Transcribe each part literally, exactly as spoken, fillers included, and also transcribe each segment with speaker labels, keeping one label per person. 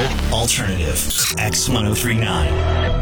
Speaker 1: Alternative X ten thirty-nine.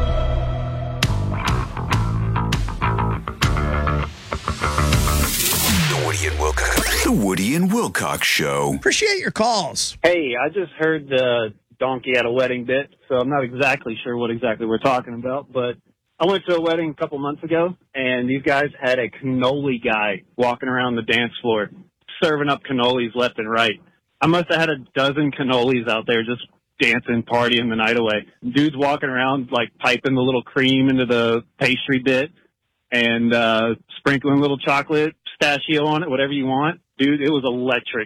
Speaker 2: The Woody and Wilcox. The Woody and Wilcox Show.
Speaker 3: Appreciate your calls.
Speaker 4: Hey, I just heard the donkey at a wedding bit, so I'm not exactly sure what exactly we're talking about, but I went to a wedding a couple months ago, and these guys had a cannoli guy walking around the dance floor, serving up cannolis left and right. I must have had a dozen cannolis out there just dancing, partying the night away. Dudes walking around, like, piping the little cream into the pastry bit and uh sprinkling a little chocolate pistachio on it, whatever you want. Dude, it was electric.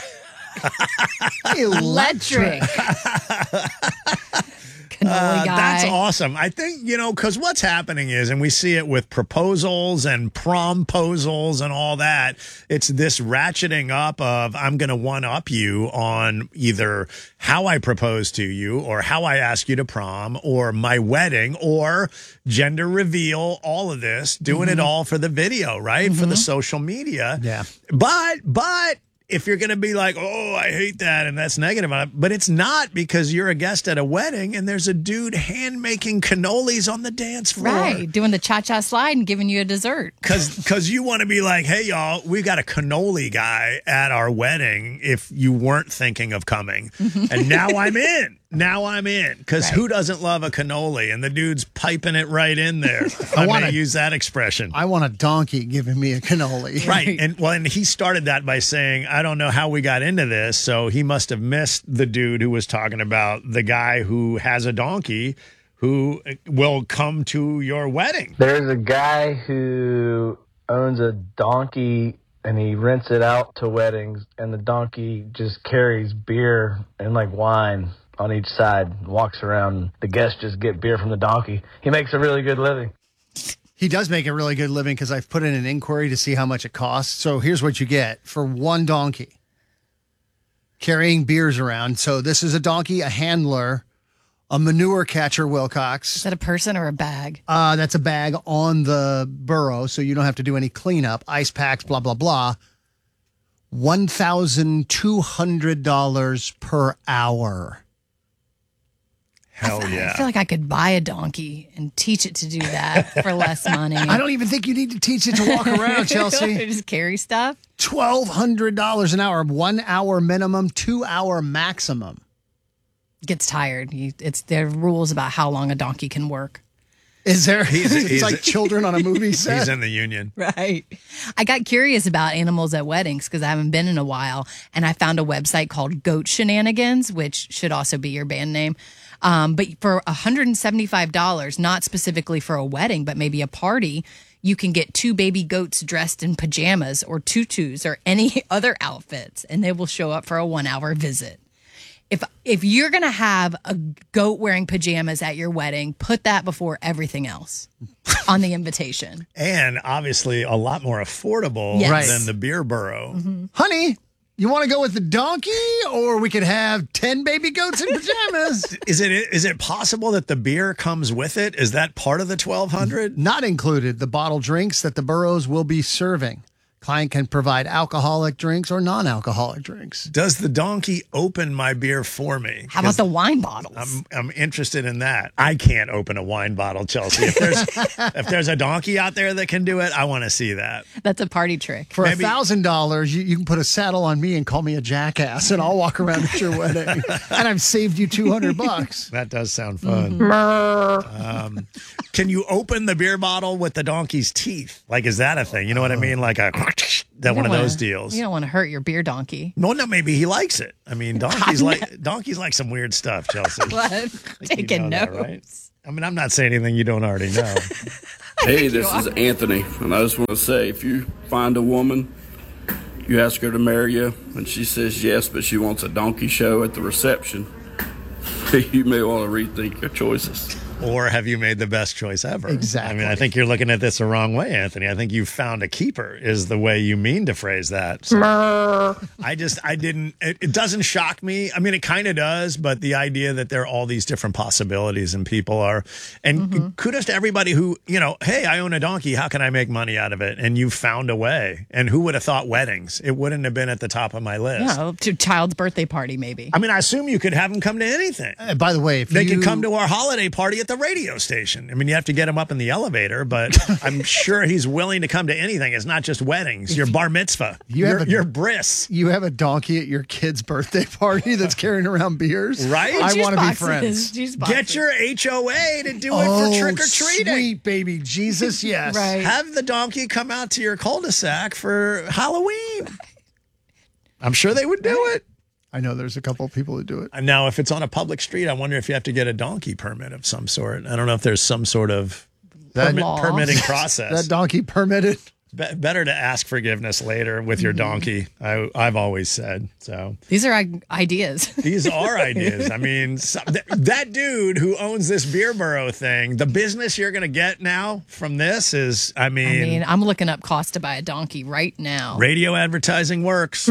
Speaker 5: Electric.
Speaker 3: Uh,
Speaker 5: guy.
Speaker 3: that's awesome. I think, you know, because what's happening is, and we see it with proposals and promposals and all that, it's this ratcheting up of I'm going to one-up you on either how I propose to you or how I ask you to prom or my wedding or gender reveal, all of this, doing mm-hmm. it all for the video, right? Mm-hmm. For the social media.
Speaker 6: Yeah.
Speaker 3: But, but... if you're going to be like, oh, I hate that, and that's negative, but it's not, because you're a guest at a wedding and there's a dude hand making cannolis on the dance floor.
Speaker 5: Right, doing the cha-cha slide and giving you a dessert.
Speaker 3: Because because you want to be like, hey, y'all, we got a cannoli guy at our wedding if you weren't thinking of coming. And now I'm in. Now I'm in. Because right. who doesn't love a cannoli? And the dude's piping it right in there. I want to use that expression.
Speaker 6: I want a donkey giving me a cannoli.
Speaker 3: Right. And well, and he started that by saying, I don't know how we got into this. So he must have missed the dude who was talking about the guy who has a donkey who will come to your wedding.
Speaker 7: There's a guy who owns a donkey and he rents it out to weddings, and the donkey just carries beer and like wine on each side, walks around. The guests just get beer from the donkey. He makes a really good living.
Speaker 6: He does make a really good living, because I've put in an inquiry to see how much it costs. So here's what you get for one donkey carrying beers around. So this is a donkey, a handler, a manure catcher, Wilcox.
Speaker 5: Is that a person or a bag?
Speaker 6: Uh, that's a bag on the burro, so you don't have to do any cleanup, ice packs, blah, blah, blah. one thousand two hundred dollars per hour.
Speaker 3: Hell yeah.
Speaker 5: I feel like I could buy a donkey and teach it to do that for less money.
Speaker 6: I don't even think you need to teach it to walk around, Chelsea.
Speaker 5: Just carry stuff.
Speaker 6: twelve hundred dollars an hour, one hour minimum, two hour maximum.
Speaker 5: Gets tired. You, it's there are rules about how long a donkey can work.
Speaker 6: Is there?
Speaker 3: He's,
Speaker 6: it's
Speaker 3: he's,
Speaker 6: like children on a movie set.
Speaker 3: He's in the union.
Speaker 5: Right. I got curious about animals at weddings because I haven't been in a while, and I found a website called Goat Shenanigans, which should also be your band name. Um, but for one hundred seventy-five dollars, not specifically for a wedding, but maybe a party, you can get two baby goats dressed in pajamas or tutus or any other outfits, and they will show up for a one-hour visit. If if you're going to have a goat wearing pajamas at your wedding, put that before everything else on the invitation.
Speaker 3: And obviously a lot more affordable
Speaker 5: Yes.
Speaker 3: than the beer burro.
Speaker 6: Mm-hmm. Honey, you want to go with the donkey, or we could have ten baby goats in pajamas?
Speaker 3: Is it is it possible that the beer comes with it? Is that part of the twelve hundred?
Speaker 6: Not included. The bottled drinks that the burros will be serving. Client can provide alcoholic drinks or non-alcoholic drinks.
Speaker 3: Does the donkey open my beer for me?
Speaker 5: How about the wine bottles?
Speaker 3: I'm I'm interested in that. I can't open a wine bottle, Chelsea. If there's if there's a donkey out there that can do it, I want to see that.
Speaker 5: That's a party trick.
Speaker 6: For a thousand dollars, you can put a saddle on me and call me a jackass, and I'll walk around at your wedding, and I've saved you two hundred bucks.
Speaker 3: That does sound fun.
Speaker 6: Mm-hmm.
Speaker 3: Um, can you open the beer bottle with the donkey's teeth? Like, is that a thing? You know what I mean? Like a that one of
Speaker 5: wanna,
Speaker 3: those deals.
Speaker 5: You don't want to hurt your beer donkey.
Speaker 3: No, no, maybe he likes it. I mean, donkeys like donkeys like some weird stuff, Chelsea.
Speaker 5: What? Taking
Speaker 3: you know
Speaker 5: notes.
Speaker 3: That, right? I mean, I'm not saying anything you don't already know.
Speaker 8: Hey, this is Anthony, and I just want to say, if you find a woman, you ask her to marry you, and she says yes, but she wants a donkey show at the reception, you may want to rethink your choices.
Speaker 3: or have you made the best choice ever?
Speaker 6: Exactly.
Speaker 3: I mean, I think you're looking at this the wrong way, Anthony. I think you found a keeper is the way you mean to phrase that. So I just, I didn't, it, it doesn't shock me. I mean, it kind of does, but the idea that there are all these different possibilities and people are, and
Speaker 5: Mm-hmm.
Speaker 3: kudos to everybody who, you know, hey, I own a donkey. How can I make money out of it? And you found a way. And who would have thought weddings? It wouldn't have been at the top of my list.
Speaker 5: Yeah, to child's birthday party, maybe.
Speaker 3: I mean, I assume you could have them come to anything.
Speaker 6: Uh, by the way, if
Speaker 3: They
Speaker 6: you
Speaker 3: could come to our holiday party at the radio station. I mean, you have to get him up in the elevator, but I'm sure he's willing to come to anything. It's not just weddings. Your bar mitzvah,
Speaker 6: You
Speaker 3: your,
Speaker 6: have a-
Speaker 3: your bris.
Speaker 6: you have a donkey at your kid's birthday party that's carrying around beers,
Speaker 3: Right?
Speaker 6: I
Speaker 5: Juice
Speaker 6: want to be
Speaker 5: boxes,
Speaker 6: friends.
Speaker 5: juice
Speaker 3: Get
Speaker 5: boxes.
Speaker 3: your H O A to do it
Speaker 6: Oh,
Speaker 3: for trick or treating.
Speaker 6: sweet baby Jesus, yes.
Speaker 5: Right.
Speaker 3: Have the donkey come out to your cul-de-sac for Halloween. I'm sure they would do it.
Speaker 6: I know there's a couple of people who do it.
Speaker 3: And now, if it's on a public street, I wonder if you have to get a donkey permit of some sort. I don't know if there's some sort of
Speaker 6: That,
Speaker 3: permit,
Speaker 5: law.
Speaker 3: permitting process.
Speaker 6: that donkey permitted.
Speaker 3: Be- better to ask forgiveness later with your donkey. I, I've always said so.
Speaker 5: These are i- ideas.
Speaker 3: These are ideas. I mean, so, th- that dude who owns this beer burrow thing, the business you're going to get now from this is, I mean,
Speaker 5: I mean, I'm looking up cost to buy a donkey right now.
Speaker 3: radio advertising works.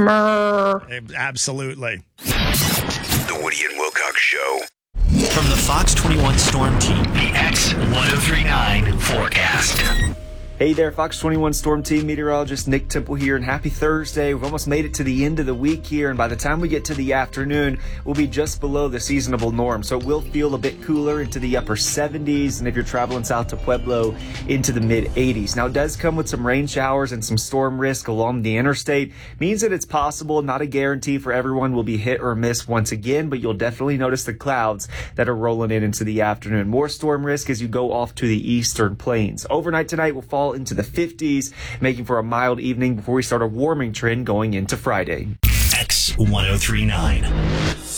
Speaker 3: Absolutely.
Speaker 2: The Woody and Wilcox Show.
Speaker 1: From the Fox twenty-one Storm Team, the X ten thirty-nine forecast.
Speaker 9: Hey there, Fox twenty-one Storm Team meteorologist Nick Temple here, and happy Thursday. We've almost made it to the end of the week here, and by the time we get to the afternoon, we'll be just below the seasonable norm. So it will feel a bit cooler into the upper seventies, and if you're traveling south to Pueblo, into the mid eighties. Now, it does come with some rain showers and some storm risk along the interstate. Means that it's possible, not a guarantee for everyone will be hit or miss once again, but you'll definitely notice the clouds that are rolling in into the afternoon. More storm risk as you go off to the eastern plains. Overnight tonight will fall into the fifties, making for a mild evening before we start a warming trend going into Friday.
Speaker 1: X ten thirty-nine.